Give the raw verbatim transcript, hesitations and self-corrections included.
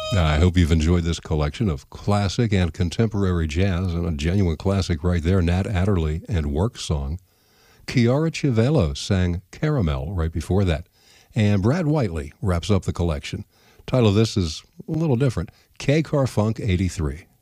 I hope you've enjoyed this collection of classic and contemporary jazz, and a genuine classic right there, Nat Adderley and Work Song. Chiara Chiavello sang Caramel right before that. And Brad Whiteley wraps up the collection. Title of this is a little different, K Car Funk eighty-three.